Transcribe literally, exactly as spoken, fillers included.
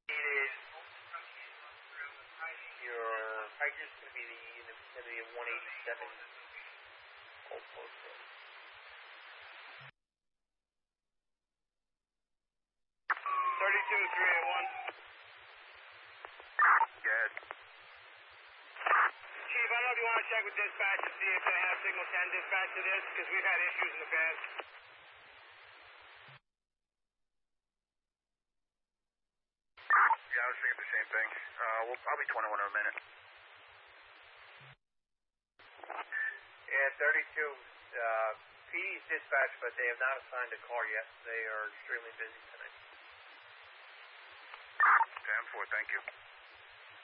It is your height is going to be the in the vicinity of one eighty-seven. Old Post Road. thirty-two three eighty-one. Go ahead. Chief, I don't know if you want to check with dispatch to see if they have signal ten dispatch to this, because we've had issues in the past. Yeah, I was thinking the same thing. Uh, we'll probably twenty-one in a minute. Yeah, thirty-two. Uh, P D's dispatch, but they have not assigned a car yet. They are extremely busy tonight. ten four, thank you.